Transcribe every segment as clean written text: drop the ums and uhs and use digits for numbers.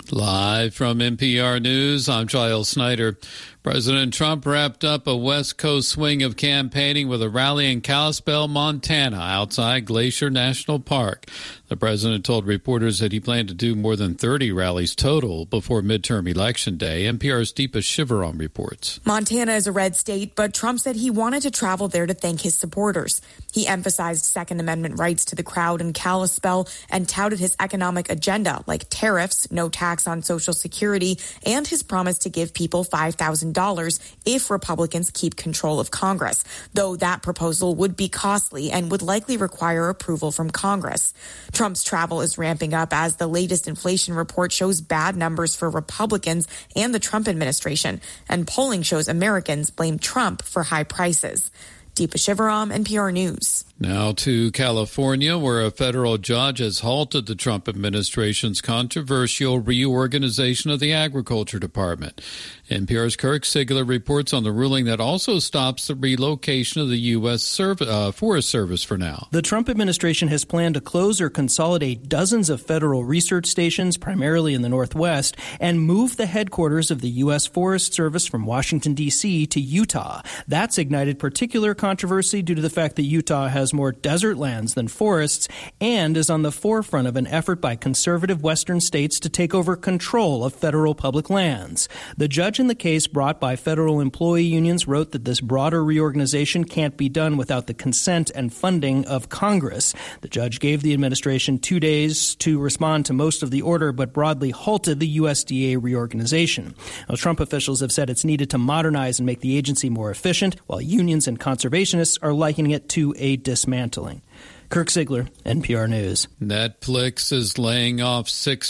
Live from NPR News, I'm Giles Snyder. President Trump wrapped up a West Coast swing of campaigning with a rally in Kalispell, Montana, outside Glacier National Park. The president told reporters that he planned to do more than 30 rallies total before midterm election day. NPR's Deepa Shivaram reports. Montana is a red state, but Trump said he wanted to travel there to thank his supporters. He emphasized Second Amendment rights to the crowd in Kalispell and touted his economic agenda, like tariffs, no tax on Social Security, and his promise to give people $5,000 if Republicans keep control of Congress, though that proposal would be costly and would likely require approval from Congress. Trump's travel is ramping up as the latest inflation report shows bad numbers for Republicans and the Trump administration, and polling shows Americans blame Trump for high prices. Deepa Shivaram, NPR News. Now to California, where a federal judge has halted the Trump administration's controversial reorganization of the Agriculture Department. NPR's Kirk Sigler reports on the ruling that also stops the relocation of the U.S. Forest Service for now. The Trump administration has planned to close or consolidate dozens of federal research stations, primarily in the Northwest, and move the headquarters of the U.S. Forest Service from Washington, D.C. to Utah. That's ignited particular controversy due to the fact that Utah has more desert lands than forests and is on the forefront of an effort by conservative western states to take over control of federal public lands. The judge in the case brought by federal employee unions wrote that this broader reorganization can't be done without the consent and funding of Congress. The judge gave the administration 2 days to respond to most of the order, but broadly halted the USDA reorganization. Now, Trump officials have said it's needed to modernize and make the agency more efficient, while unions and conservationists are likening it to a dismantling. Kirk Sigler, NPR News. Netflix is laying off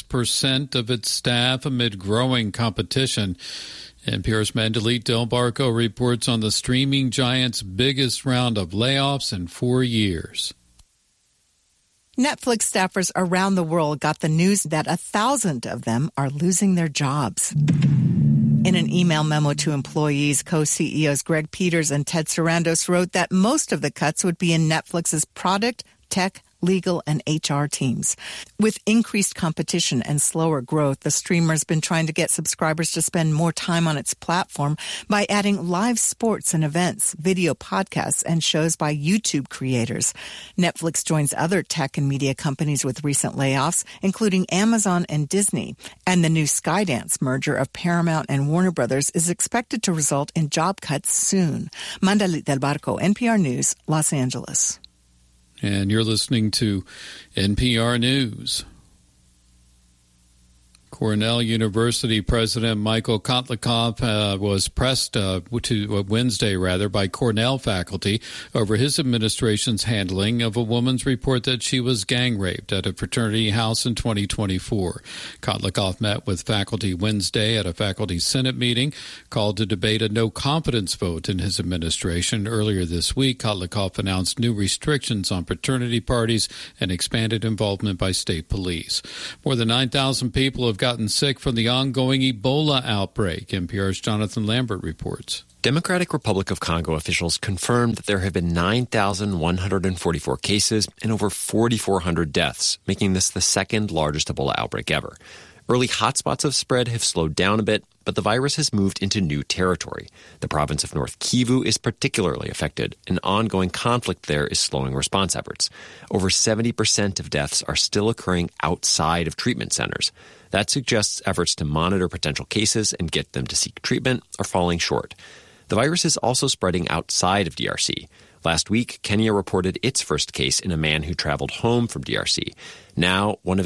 6% of its staff amid growing competition. NPR's Mandalit Delbarco reports on the streaming giant's biggest round of layoffs in 4 years. Netflix staffers around the world got the news that 1,000 of them are losing their jobs. In an email memo to employees, co-CEOs Greg Peters and Ted Sarandos wrote that most of the cuts would be in Netflix's product, tech, legal, and HR teams. With increased competition and slower growth, the streamer's been trying to get subscribers to spend more time on its platform by adding live sports and events, video podcasts, and shows by YouTube creators. Netflix joins other tech and media companies with recent layoffs, including Amazon and Disney. And the new Skydance merger of Paramount and Warner Brothers is expected to result in job cuts soon. Mandalit Delbarco, NPR News, Los Angeles. And you're listening to NPR News. Cornell University President Michael Kotlikoff was pressed Wednesday by Cornell faculty over his administration's handling of a woman's report that she was gang raped at a fraternity house in 2024. Kotlikoff met with faculty Wednesday at a faculty senate meeting called to debate a no-confidence vote in his administration. Earlier this week, Kotlikoff announced new restrictions on fraternity parties and expanded involvement by state police. More than 9,000 people have gotten sick from the ongoing Ebola outbreak. NPR's Jonathan Lambert reports. Democratic Republic of Congo officials confirmed that there have been 9,144 cases and over 4,400 deaths, making this the second largest Ebola outbreak ever. Early hotspots of spread have slowed down a bit, but the virus has moved into new territory. The province of North Kivu is particularly affected, and ongoing conflict there is slowing response efforts. Over 70% of deaths are still occurring outside of treatment centers. That suggests efforts to monitor potential cases and get them to seek treatment are falling short. The virus is also spreading outside of DRC. Last week, Kenya reported its first case in a man who traveled home from DRC. Now, one of